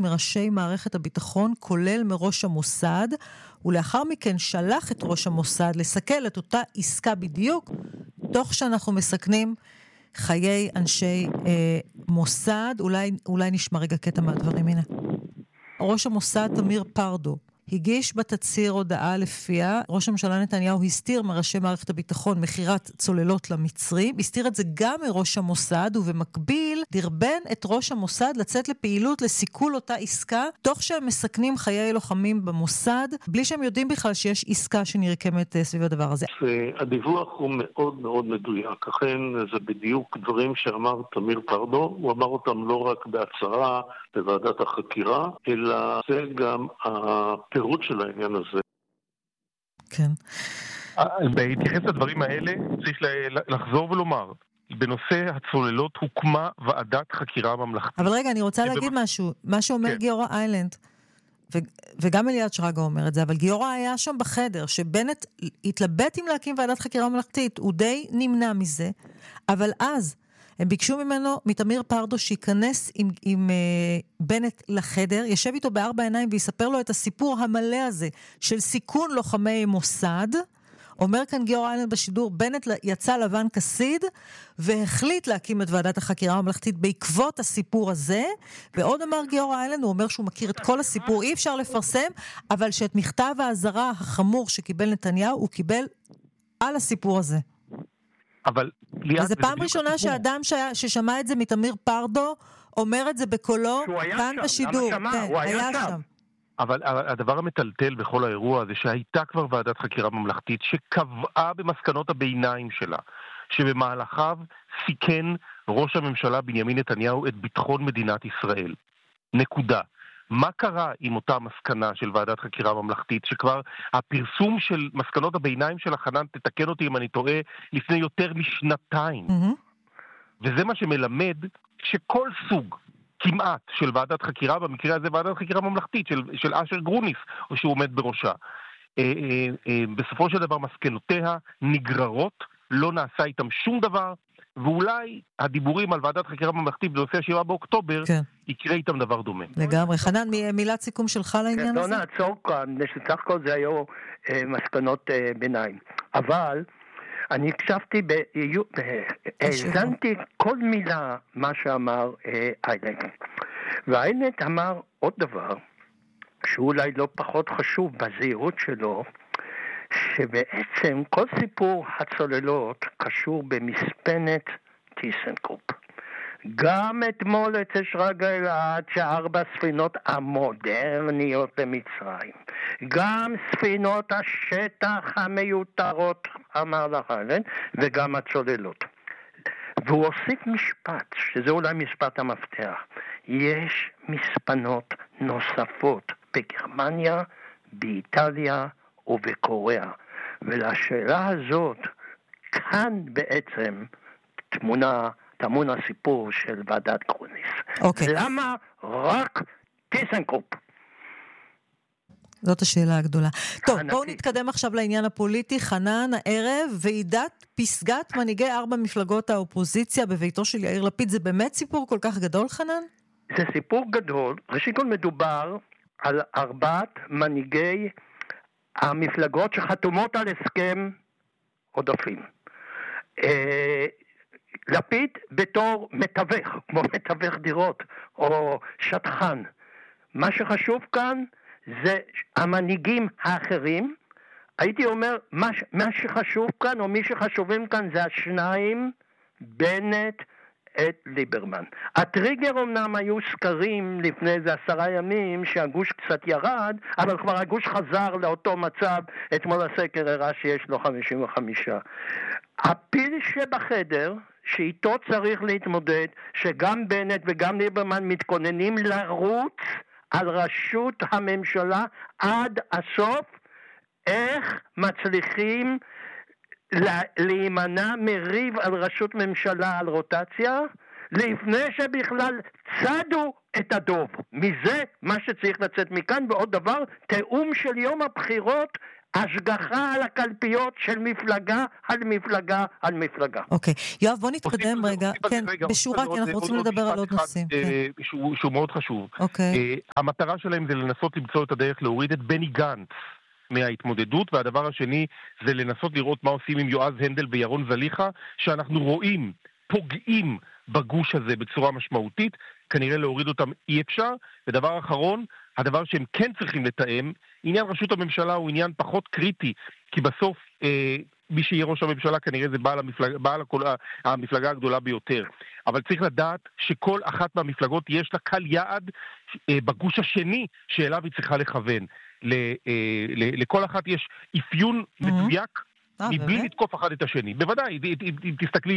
מראשי מערכת הביטחון, כולל מראש המוסד, ולאחר מכן שלח את ראש המוסד לסכל את אותה עסקה בדיוק, תוך שאנחנו מסכנים חיי אנשי מוסד. אולי נשמע רגע קטע מהדברים. הנה. ראש המוסד תמיר פרדו הגיש בתצהיר הודעה לפיה ראש הממשלה נתניהו הסתיר מראשי מערכת הביטחון מחירת צוללות למצרים, הסתיר את זה גם מראש המוסד, ובמקביל דרבן את ראש המוסד לצאת לפעילות לסיכול אותה עסקה, תוך שהם מסכנים חיי לוחמים במוסד, בלי שהם יודעים בכלל שיש עסקה שנרקמת סביב הדבר הזה. הדיווח הוא מאוד מאוד מדויק, אכן זה בדיוק דברים שאמר תמיר פרדו, הוא אמר אותם לא רק בהצהרה בוועדת החקירה, אלא זה גם הפירוט של העניין הזה. כן. בהתייחס לדברים האלה, צריך לחזור ולומר, בנושא הצוללות הוקמה ועדת חקירה ממלכתית. אבל רגע, אני רוצה להגיד משהו. מה שאומר גיורא איילנד, וגם אליעד שרגא אומר את זה, אבל גיורא היה שם בחדר, שבנט התלבט אם להקים ועדת חקירה ממלכתית, הוא די נמנע מזה, אבל אז הם ביקשו ממנו, מתמיר פרדו, שיכנס עם בנט לחדר, ישב איתו בארבע עיניים ויספר לו את הסיפור המלא הזה של סיכון לוחמי מוסד. אומר כאן גיורא איילנד בשידור, בנט יצא לבן כסיד והחליט להקים את ועדת החקירה הממלכתית בעקבות הסיפור הזה, ועוד אמר גיורא איילנד, הוא אומר שהוא מכיר את כל הסיפור, אי אפשר לפרסם, אבל שאת מכתב האזהרה החמור שקיבל נתניהו, הוא קיבל על הסיפור הזה. אבל וזה פעם ראשונה שאדם ששמע את זה מתמיר פרדו אומר את זה בקולו כאן בשידור. הוא היה שם. אבל הדבר המטלטל בכל האירוע הזה שהייתה כבר ועדת חקירה ממלכתית שקבעה במסקנות הביניים שלה שבמהלכיו סיכן ראש הממשלה בנימין נתניהו את ביטחון מדינת ישראל. נקודה. מה קרה עם אותה מסקנה של ועדת חקירה ממלכתית, שכבר הפרסום של מסקנות הביניים של החנן, תתקן אותי אם אני טועה, לפני יותר משנתיים. וזה מה שמלמד שכל סוג כמעט של ועדת חקירה, במקרה הזה ועדת חקירה ממלכתית של אשר גרוניס, או שהוא עומד בראשה, בסופו של דבר מסקנותיה נגררות, לא נעשה איתם שום דבר, ואולי הדיבורים על ועדת חקירה ממלכתית בנושא 7 באוקטובר, יקרה איתם דבר דומה. לגמרי. חנן, מילת סיכום שלך לעניין הזה? לא נעצור כאן, שסך הכל זה היו מסקנות ביניים. אבל אני הקשבתי, האזנתי כל מילה מה שאמר איילנד. ואיילנד אמר עוד דבר, שאולי לא פחות חשוב בזהירות שלו, שבעצם כל סיפור הצוללות קשור במספנת טיסנקרופ. גם אתמול אצל שרגא אלעד ש4 ספינות המודרניות במצרים, גם ספינות השטח המיותרות, אמר לכן, וגם הצוללות. והוא הוסיף משפט, שזה אולי משפט המפתח. יש מספנות נוספות בגרמניה, באיטליה ובקוריאה. ולשאלה הזאת, כאן בעצם טמון הסיפור של ועדת גרוניס. למה רק טיסנקרופ? זאת השאלה הגדולה. טוב, בואו נתקדם עכשיו לעניין הפוליטי. חנן, הערב, ועידת פסגת מנהיגי 4 מפלגות האופוזיציה בביתו של יאיר לפיד. זה באמת סיפור כל כך גדול, חנן? זה סיפור גדול. ראשית כל מדובר על 4 מנהיגי המפלגות שחתומות על הסכם עודפים. לפיד בתור מתווך, כמו מתווך דירות או שטחן. מה שחשוב כאן זה המנהיגים האחרים. הייתי אומר, מה שחשוב כאן או מי שחשובים כאן זה השניים, בנט את ליברמן. הטריגר אמנם היו סקרים לפני איזה 10 ימים שהגוש קצת ירד, אבל כבר הגוש חזר לאותו מצב. אתמול הסקר הראה שיש לו 55. הפיל שבחדר שאיתו צריך להתמודד, שגם בנט וגם ליברמן מתכוננים לרוץ על ראשות הממשלה עד הסוף, איך מצליחים להימנע מריב על ראשות ממשלה על רוטציה, לפני שבכלל צדו את הדוב. מזה מה שצריך לצאת מכאן. ועוד דבר, תאום של יום הבחירות השגחה על הקלפיות של מפלגה על מפלגה על מפלגה. אוקיי. יואב, בוא נתקדם רגע. כן, בשורה, כי אנחנו רוצים לדבר על עוד נושאים. שהוא מאוד חשוב. אוקיי. המטרה שלהם זה לנסות למצוא את הדרך להוריד את בני גנץ מההתמודדות, והדבר השני זה לנסות לראות מה עושים עם יועז הנדל וירון זליכה, שאנחנו רואים, פוגעים בגוש הזה בצורה משמעותית, כנראה להוריד אותם אי אפשר. ודבר אחרון, הדבר שהם כן צריכים לתאם, עניין ראשות הממשלה הוא עניין פחות קריטי, כי בסוף מי שיהיה ראש הממשלה כנראה זה בעל המפלגה הגדולה ביותר. אבל צריך לדעת שכל אחת מהמפלגות יש לה קל יעד בגוש השני שאליו היא צריכה לכוון. לכל אחת יש אפיון מדויק, מבלי לתקוף אחד את השני. בוודאי, אם תסתכלי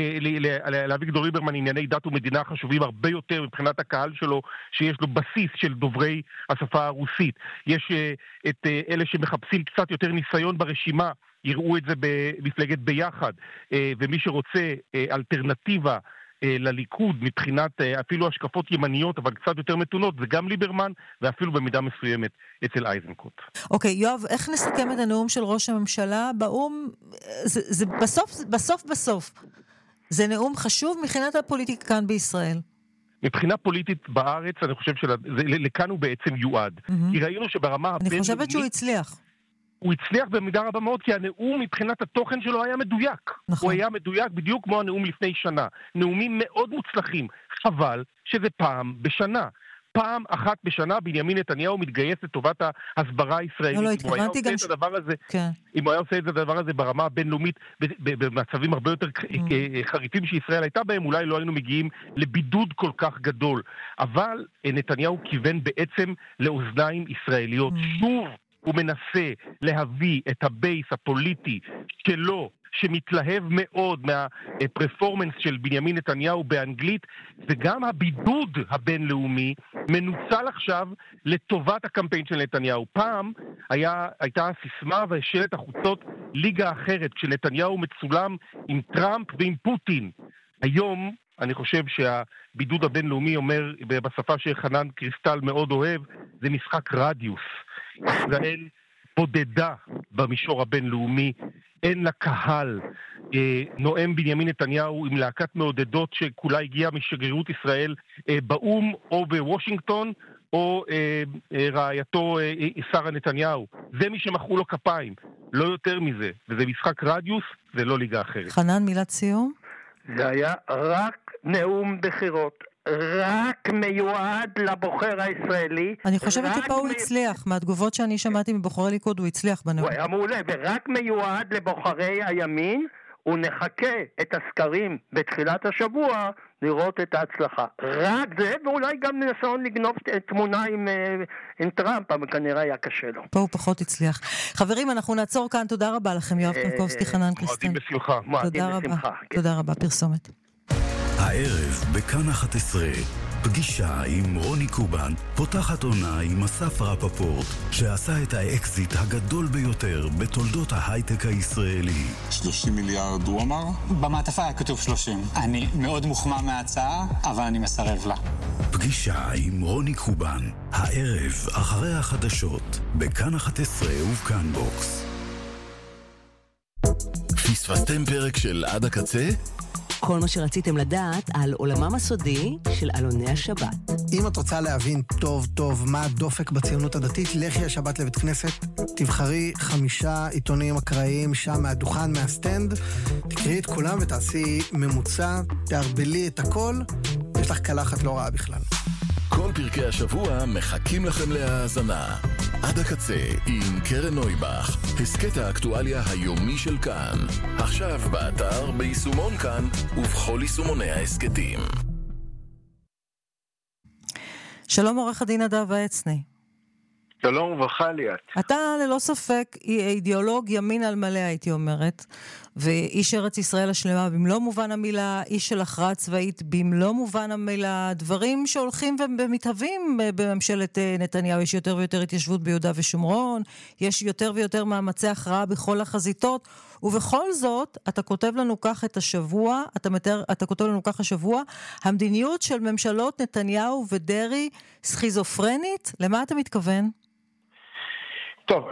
לאביגדור ליברמן, ענייני דת ומדינה חשובים הרבה יותר מבחינת הקהל שלו, שיש לו בסיס של דוברי השפה הרוסית. יש את אלה שמחפשים קצת יותר ניסיון ברשימה, יראו את זה במפלגת ביחד, ומי שרוצה אלטרנטיבה לליכוד מבחינת אפילו השקפות ימניות אבל קצת יותר מתונות, זה גם ליברמן ואפילו במידה מסוימת אצל אייזנקוט. אוקיי, יואב, איך נסכם את הנאום של ראש הממשלה באום? זה בסוף זה נאום חשוב מבחינת הפוליטיקה כאן בישראל. מבחינה פוליטית בארץ אני חושב שלכאן הוא בעצם יועד. כי ראינו שברמה אני חושבת שהוא הצליח. הוא הצליח במידה רבה מאוד, כי הנאום מבחינת התוכן שלו היה מדויק. נכון. הוא היה מדויק בדיוק כמו הנאום לפני שנה. נאומים מאוד מוצלחים. חבל שזה פעם בשנה. פעם אחת בשנה בנימין נתניהו מתגייס לטובת ההסברה הישראלית. לא, התכוונתי גם אם הוא היה עושה את הדבר הזה ברמה הבינלאומית, במצבים הרבה יותר חריפים שישראל הייתה בהם, אולי לא היינו מגיעים לבידוד כל כך גדול. אבל נתניהו כיוון בעצם לאוזניים ישראליות. שוב, הוא מנסה להביא את הבייס הפוליטי שלו, שמתלהב מאוד מהפרפורמנס של בנימין נתניהו באנגלית, וגם הבידוד הבינלאומי מנוצל עכשיו לטובת הקמפיין של נתניהו. פעם הייתה הסיסמה והשלט החוצות ליגה אחרת, כשנתניהו מצולם עם טראמפ ועם פוטין. היום אני חושב שהבידוד הבינלאומי אומר, בשפה שחנן קריסטל מאוד אוהב, זה משחק רדיוס. ישראל בודדה במישור הבינלאומי, אין לה קהל. נואם בנימין נתניהו עם להקת מעודדות שכולה הגיעה משגרירות ישראל באום או בוושינגטון, או רעייתו שרה נתניהו. זה מי שמחאו לו כפיים, לא יותר מזה. וזה משחק רדיוס, זה לא ליגה אחרת. חנן, מילת סיום? זה היה רק נאום בחירות. רק מיועד לבוחר הישראלי. אני חושבת שפה הוא הצליח, מהתגובות שאני שמעתי מבוחרי ליכוד, הוא הצליח בנאום. הוא היה מעולה, ורק מיועד לבוחרי הימין, ונחכה את הסקרים בתחילת השבוע לראות את ההצלחה. רק זה, ואולי גם ניסיון לגנוב תמונה עם טראמפ, אבל כנראה היה קשה לו. פה הוא פחות הצליח. חברים, אנחנו נעצור כאן. תודה רבה לכם, יואב קרקובסקי, חנן קריסטל. מועדים בשמחה. תודה רבה. תודה רבה, פרסומת. הערב בכאן 11, פגישה עם רוני קובן, פותחת עונה עם אסף רפפורט, שעשה את האקזיט הגדול ביותר בתולדות ההייטק הישראלי. 30 מיליארד הוא אמר? במעטפה היה כתוב 30. אני מאוד מוחמא מההצעה, אבל אני מסרב לה. פגישה עם רוני קובן, הערב אחרי החדשות, בכאן 11 ובכאן בוקס. פספסתם פרק של עד הקצה? כל מה שרציתם לדעת על עולמם הסודי של אלוני השבת. אם את רוצה להבין טוב טוב מה הדופק בציונות הדתית, לכי השבת לבית כנסת, תבחרי 5 עיתונים אקראיים שם מהדוכן, מהסטנד, תקראי את כולם ותעשי ממוצע, תערבלי את הכל, יש לך קלחת לא רעה בכלל. כל פרקי השבוע מחכים לכם להאזנה. עד הקצה עם קרן נויבך, הסקט האקטואליה היומי של כאן. עכשיו באתר, ביישומון כאן ובכל יישומוני ההסקטים. שלום עורך הדין נדב העצני. שלום וברכה ליאת. אתה ללא ספק אידיאולוג ימין על מלא הייתי אומרת, ואיש ארץ ישראל השלמה במלוא מובן המילה, איש של הכרעה צבאית במלוא מובן המילה, דברים שהולכים ומתהווים בממשלת נתניהו. יש יותר ויותר התיישבות ביהודה ושומרון, יש יותר ויותר מאמצי הכרעה בכל החזיתות, ובכל זאת אתה כותב לנו כך את השבוע, אתה כותב לנו כך השבוע, המדיניות של ממשלות נתניהו ודרי סכיזופרנית. למה אתה מתכוון? טוב,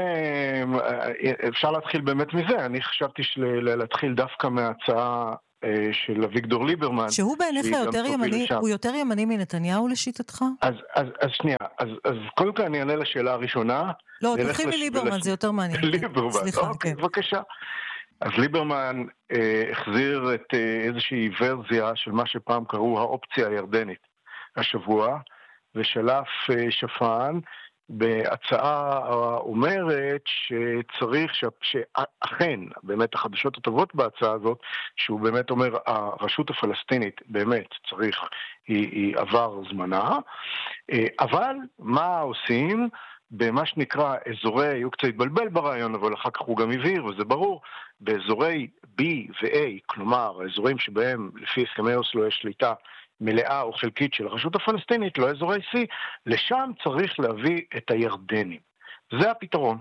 אפשר להתחיל באמת מזה. אני חשבתי להתחיל דווקא מההצעה של אביגדור ליברמן. שהוא בעיניך הוא יותר ימני מנתניהו לשיטתך? אז שנייה, אז קודם כל אני אענה לשאלה הראשונה. לא, תתחיל מליברמן, זה יותר מעניין. ליברמן, אוקיי, בבקשה. אז ליברמן החזיר את איזושהי ורזיה של מה שפעם קראו האופציה הירדנית השבוע, ושלף שפן בהצעה אומרת שצריך, שאכן, באמת החדשות הטובות בהצעה הזאת, שהוא באמת אומר, הרשות הפלסטינית באמת צריך, היא עבר זמנה, אבל מה עושים? במה שנקרא אזורי, הוא קצת התבלבל ברעיון, אבל אחר כך הוא גם הבהיר, וזה ברור, באזורי B ו-A, כלומר, האזורים שבהם לפי הסכמי אוסלו יש שליטה מלאה או חלקית של הרשות הפלסטינית, לא אזורי C, לשם צריך להביא את הירדנים. זה הפתרון.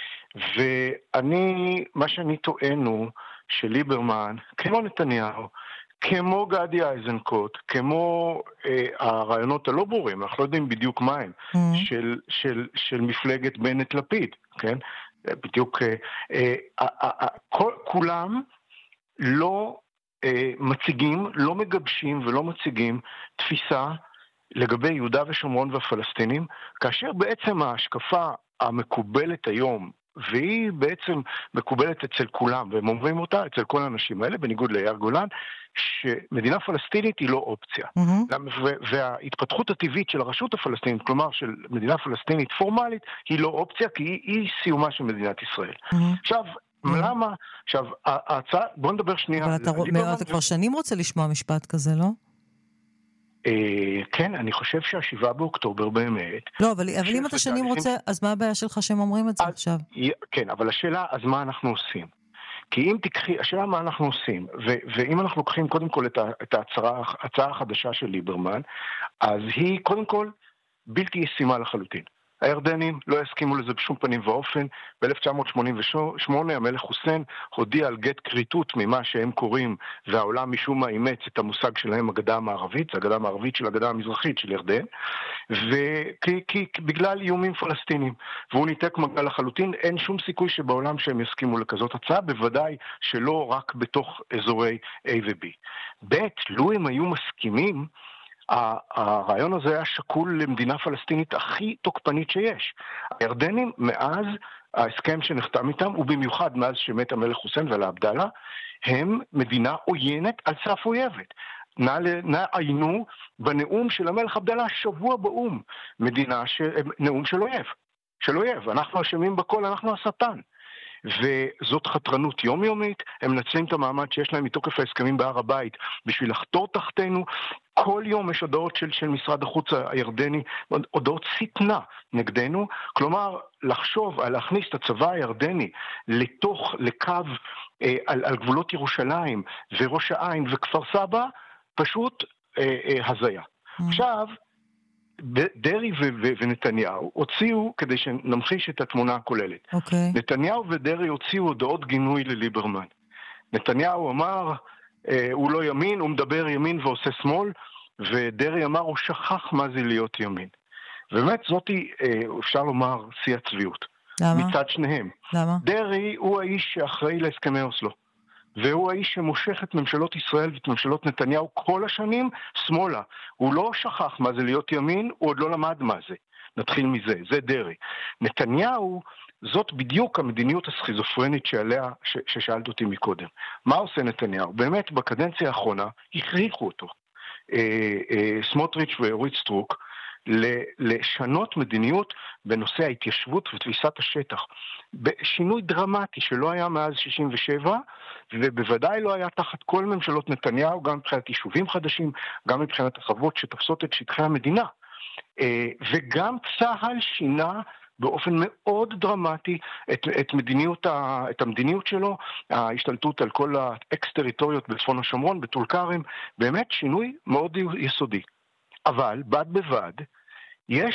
מה שאני טוען הוא שליברמן, כמו נתניהו, כמו גדי איזנקוט, כמו הרעיונות הלא ברורים, אנחנו לא יודעים בדיוק מה הם, של מפלגת בנט לפיד, כן? בדיוק, כולם לא מציגים, לא מגבשים ולא מציגים תפיסה לגבי יהודה ושומרון והפלסטינים, כאשר בעצם ההשקפה המקובלת היום, והיא בעצם מקובלת אצל כולם, והם אומרים אותה אצל כל האנשים האלה, בניגוד ליאיר גולן, שמדינה פלסטינית היא לא אופציה. וההתפתחות הטבעית של הרשות הפלסטינית, כלומר של מדינה פלסטינית פורמלית, היא לא אופציה, כי היא סיומה של מדינת ישראל. עכשיו, למה? עכשיו, ההצעה, בוא נדבר שנייה. אבל אתה כבר שנים רוצה לשמוע משפט כזה, לא? כן, אני חושב שה7 באוקטובר באמת... לא, אבל אם אתה שנים רוצה, אז מה הבעיה שלך שהם אומרים את זה עכשיו? כן, אבל השאלה, אז מה אנחנו עושים? כי אם תקחי, השאלה מה אנחנו עושים, ואם אנחנו לוקחים קודם כל את ההצעה החדשה של ליברמן, אז היא קודם כל בלתי ישימה לחלוטין. הירדנים לא הסכימו לזה בשום פנים ואופן. ב-1988 המלך חוסיין הודיע על גט כריתות ממה שהם קוראים, והעולם משום מה אימץ את המושג שלהם הגדה המערבית, זה הגדה המערבית של הגדה המזרחית של ירדן, בגלל איומים פלסטינים. והוא ניתק מגע לחלוטין, אין שום סיכוי שבעולם שהם יסכימו לכזאת הצעה, בוודאי שלא רק בתוך אזורי A ו-B. לו הם היו מסכימים, הרעיון הזה היה שקול למדינה פלסטינית הכי תוקפנית שיש. הירדנים מאז ההסכם שנחתם איתם, ובמיוחד מאז שמת המלך חוסיין ולעבדאללה, הם מדינה עוינת על סף אויבת. נעיינו בנאום של המלך עבדאללה שבוע באום, נאום של אויב. אנחנו אשמים בכל, אנחנו השטן. וזאת חתרנות יומיומית, הם מנצלים את המעמד שיש להם מתוקף ההסכמים בהר הבית בשביל לחתור תחתנו. כל יום יש הודעות של משרד החוץ הירדני, הודעות סטנה נגדנו, כלומר לחשוב על להכניס את הצבא הירדני לקו על גבולות ירושלים וראש העין וכפר סבא, פשוט הזיה. עכשיו, דרי ונתניהו הוציאו, כדי שנמחיש את התמונה הכוללת. נתניהו ודרי הוציאו הודעות גינוי לליברמן. נתניהו אמר, הוא לא ימין, הוא מדבר ימין ועושה שמאל, ודרי אמר, הוא שכח מה זה להיות ימין. באמת זאתי, אפשר לומר, שיא הצביעות. למה? מצד שניהם. למה? דרי הוא האיש שאחראי להסכמי אוסלו. והוא האיש שמושך את ממשלות ישראל ואת ממשלות נתניהו כל השנים שמאלה. הוא לא שכח מה זה להיות ימין, הוא עוד לא למד מה זה. נתחיל מזה, זה דרי. נתניהו, זאת בדיוק המדיניות הסכיזופרנית ששאלת אותי מקודם. מה עושה נתניהו? באמת בקדנציה האחרונה הכריחו אותו, סמוטריץ' ואורית סטרוק, לשנות מדיניות בנושא ההתיישבות ותפיסת השטח. בשינוי דרמטי שלא היה מאז 67, ובוודאי לא היה תחת כל ממשלות נתניהו, גם מבחינת יישובים חדשים, גם מבחינת החוות שתפסות את שטחי המדינה. וגם צה"ל שינה באופן מאוד דרמטי את המדיניות שלו, ההשתלטות על כל האקס-טריטוריות בצפון השומרון, בטול כרם, באמת שינוי מאוד יסודי. אבל בד בבד יש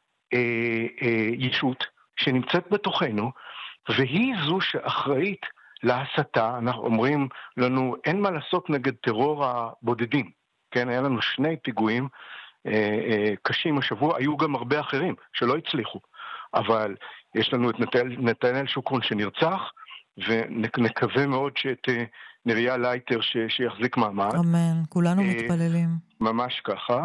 ישות שנמצאת בתוכנו, והיא זו שאחראית להסתה. אנחנו אומרים לנו, אין מה לעשות נגד טרור הבודדים. כן, היה לנו 2 פיגועים קשים השבוע, היו גם הרבה אחרים שלא הצליחו. אבל יש לנו את נתנאל שוקרון שנרצח, ונקווה מאוד שאת נריה לייטר שיחזיק מעמד. אמן, כולנו מתפללים. ממש ככה.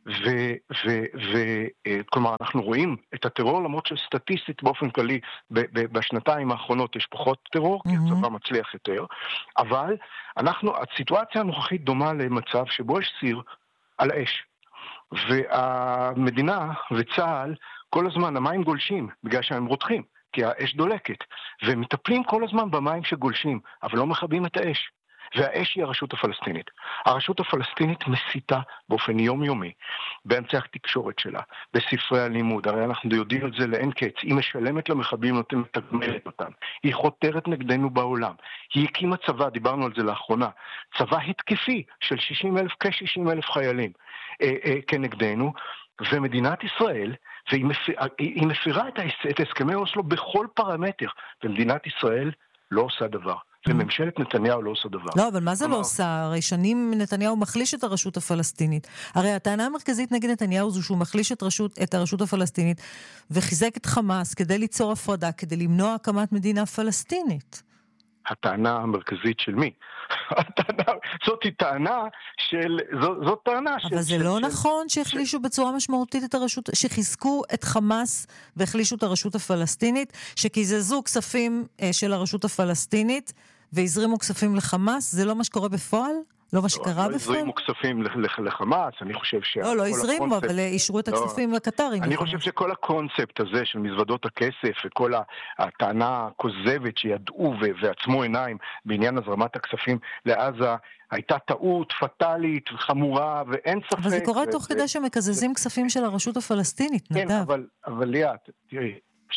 כלומר, אנחנו רואים את הטרור, למרות שסטטיסטית באופן כללי, בשנתיים האחרונות יש פחות טרור, כי הצבא מצליח יותר, אבל הסיטואציה הנוכחית דומה למצב שבו יש סיר על אש, והמדינה וצה"ל כל הזמן, המים גולשים בגלל שהם רותחים, כי האש דולקת, והם מטפלים כל הזמן במים שגולשים, אבל לא מכבים את האש. והאש היא הרשות הפלסטינית. הרשות הפלסטינית מסיתה באופן יומיומי, באמצעי התקשורת שלה, בספרי הלימוד, הרי אנחנו יודעים את זה לאין קץ, היא משלמת למחבלים, מתגמלת אותם, היא חותרת נגדנו בעולם, היא הקימה צבא, דיברנו על זה לאחרונה, צבא התקפי של כ-60,000 חיילים כנגדנו, ומדינת ישראל, והיא מפירה את הסכמי אוסלו בכל פרמטר, ומדינת ישראל לא עושה דבר. וממשלת נתניהו לא עושה דבר. לא, אבל מה זה לא עושה? הרי שנים נתניהו מחליש את הרשות הפלסטינית. הרי הטענה המרכזית נגד נתניהו זו שהוא מחליש את הרשות הפלסטינית, וחיזק את חמאס כדי ליצור הפרדה, כדי למנוע הקמת מדינה פלסטינית. הטענה המרכזית של מי? זאת טענה של... זאת טענה של... אבל זה לא נכון שהחלישו בצורה משמעותית את הרשות, שחיזקו את חמאס והחלישו את הרשות הפלסטינית, שקיזזו כספים של הרשות הפלסטינית והזרימו כספים לחמאס, זה לא מה שקורה בפועל? לא מה שקרה בפועל? לא הזרימו כספים לחמאס, אני חושב ש... לא הזרימו, אבל אישרו את הכספים לקטרים. אני חושב שכל הקונספט הזה של מזוודות הכסף, וכל הטענה הכוזבת שידעו ועצמו עיניים בעניין הזרמת הכספים לעזה, הייתה טעות פטלית וחמורה, ואין ספק... אבל זה קורה תוך כדי שמקזזים כספים של הרשות הפלסטינית, נדב. כן, אבל ליאת, תראי,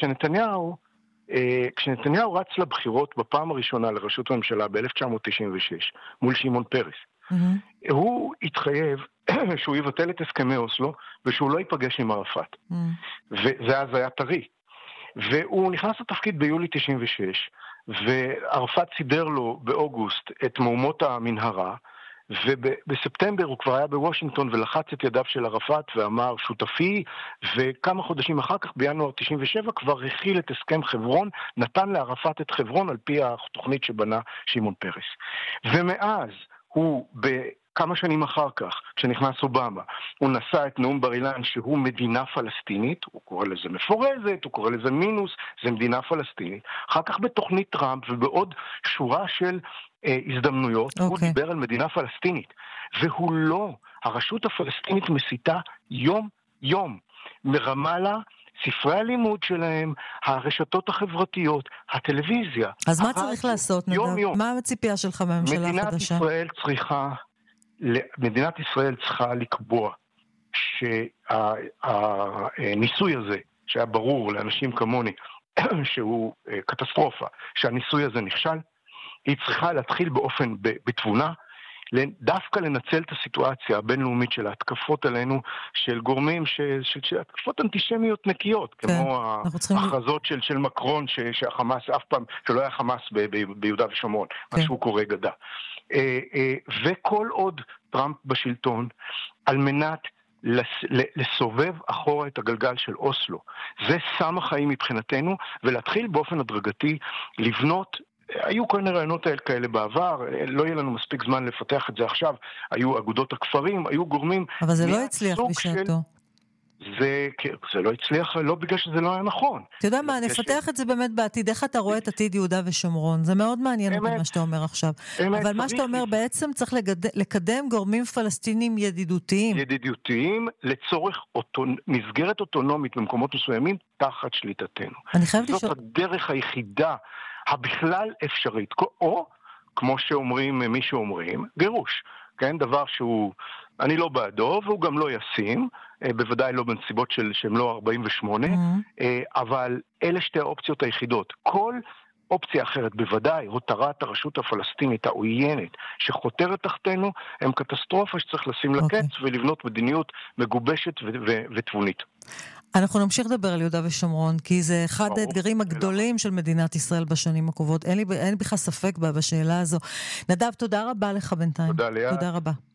כשנתניהו רץ לבחירות בפעם הראשונה לראשות הממשלה ב-1996 מול שמעון פרס, הוא התחייב שהוא יבטל את הסכמי אוסלו ושהוא לא ייפגש עם ערפאת. וזה אז היה טרי. והוא נכנס לתפקיד ביולי 96, וערפאת סידר לו באוגוסט את מהומות המנהרה, ובספטמבר הוא כבר היה בוושינגטון ולחץ את ידיו של ערפאת ואמר שותפי, וכמה חודשים אחר כך בינואר 97 כבר הכיל את הסכם חברון, נתן לערפאת את חברון על פי התוכנית שבנה שמעון פרס. ומאז הוא כמה שנים אחר כך, כשנכנס אובמה, הוא נשא את נאום בר אילן שהוא מדינה פלסטינית, הוא קורא לזה מפורזת, הוא קורא לזה מינוס, זה מדינה פלסטינית. אחר כך בתוכנית טראמפ ובעוד שורה של הזדמנויות, הוא דיבר על מדינה פלסטינית. והוא לא, הרשות הפלסטינית מסיתה יום מרמאללה, ספרי הלימוד שלהם, הרשתות החברתיות, הטלוויזיה. אז מה צריך לעשות, נדב? מה הציפייה שלך מהממשלה החדשה? מדינת ישראל צריכה לקבוע שהניסוי הזה, שהיה ברור לאנשים כמוני, שהוא קטסטרופה, שהניסוי הזה נכשל, היא צריכה להתחיל באופן בתבונה, דווקא לנצל את הסיטואציה הבינלאומית של ההתקפות עלינו, של גורמים, התקפות אנטישמיות נקיות, כמו ההכרזות של מקרון, שהחמאס אף פעם, שלא היה חמאס ביהודה ושומרון, מה שהוא קורא גדה. וכל עוד טראמפ בשלטון, על מנת לסובב אחורה את הגלגל של אוסלו, זה סם החיים מבחינתנו, ולהתחיל באופן הדרגתי לבנות, היו כל מיני רעיונות כאלה בעבר, לא יהיה לנו מספיק זמן לפתח את זה עכשיו, היו אגודות הכפרים, היו גורמים... אבל זה לא הצליח בשעתו. זה לא הצליח, לא בגלל שזה לא היה נכון. אתה יודע מה, נפתח את זה באמת בעתיד, איך אתה רואה את עתיד יהודה ושומרון, זה מאוד מעניין אותי מה שאתה אומר עכשיו. אבל מה שאתה אומר בעצם צריך לקדם גורמים פלסטינים ידידותיים. ידידותיים לצורך מסגרת אוטונומית במקומות מסוימים תחת שליטתנו. זאת הדרך היחידה הבכלל אפשרית, או כמו שאומרים מי שאומרים, גירוש. כן, דבר שהוא, אני לא בעדו, והוא גם לא ישים, בוודאי לא בנסיבות שהם לא 48, אבל אלה שתי האופציות היחידות. כל אופציה אחרת, בוודאי, הותרת הרשות הפלסטינית העוינת שחותרת תחתנו, הם קטסטרופה שצריך לשים לקץ ולבנות מדיניות מגובשת ותבונית. אנחנו נמשיך לדבר על יהודה ושומרון, כי זה אחד האתגרים הגדולים של מדינת ישראל בשנים הקרובות. אין לי בכלל ספק בשאלה הזו. נדב, תודה רבה לך בינתיים. תודה ליאת. תודה רבה.